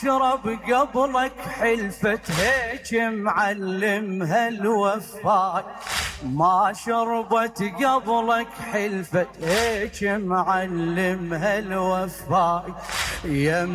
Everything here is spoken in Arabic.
شرب قبلك حلفت هيك معلمها الوفاي، ما شربت قبلك حلفت هيك معلمها الوفاي.